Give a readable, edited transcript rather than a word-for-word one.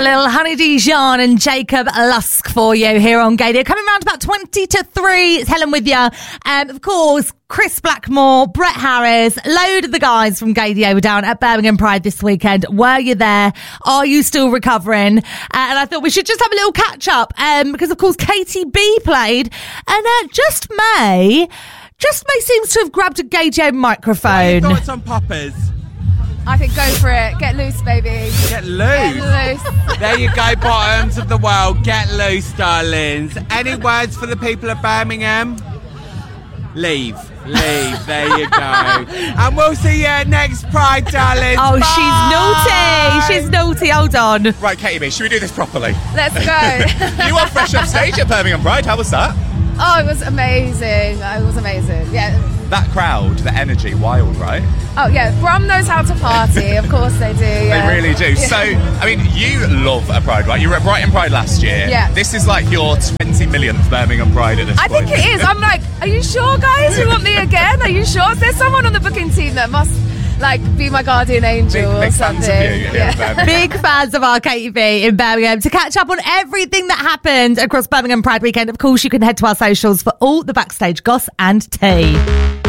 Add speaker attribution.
Speaker 1: little Honey Dijon and Jacob Lusk for you here on Gaydio. Coming round about 20 to 3. It's Helen with you. Of course, Chris Blackmore, Brett Harris, load of the guys from Gaydio were down at Birmingham Pride this weekend. Were you there? Are you still recovering? And I thought we should just have a little catch up because, of course, Katie B played and Just May seems to have grabbed a Gaydio microphone.
Speaker 2: What are your thoughts on Poppers?
Speaker 3: I think go for it. Get loose, baby.
Speaker 2: Get loose.
Speaker 3: Get loose.
Speaker 2: There you go, bottoms of the world. Get loose, darlings. Any words for the people of Birmingham? Leave. There you go. And we'll see you next Pride, darlings.
Speaker 1: Oh,
Speaker 2: Bye.
Speaker 1: she's naughty. Hold on.
Speaker 4: Right, Katie B, should we do this properly?
Speaker 3: Let's go.
Speaker 4: You were fresh off stage at Birmingham Pride. How was that?
Speaker 3: Oh, it was amazing. Yeah.
Speaker 4: That crowd, the energy, wild, right?
Speaker 3: Oh, yeah. Brum knows how to party. Of course they do. Yeah.
Speaker 4: They really do.
Speaker 3: Yeah.
Speaker 4: So, I mean, you love a Pride, right? You were at Brighton Pride last year.
Speaker 3: Yeah.
Speaker 4: This is like your 20 millionth Birmingham Pride at this
Speaker 3: I
Speaker 4: point.
Speaker 3: think it is. I'm like, are you sure, guys? You want me again? Are you sure? There's someone on the booking team that must, be my guardian angel or
Speaker 4: big
Speaker 3: something.
Speaker 4: fans of you here at Birmingham.
Speaker 1: Big fans of our Katie B in Birmingham. To catch up on everything that happened across Birmingham Pride weekend, of course, you can head to our socials for all the backstage goss and tea.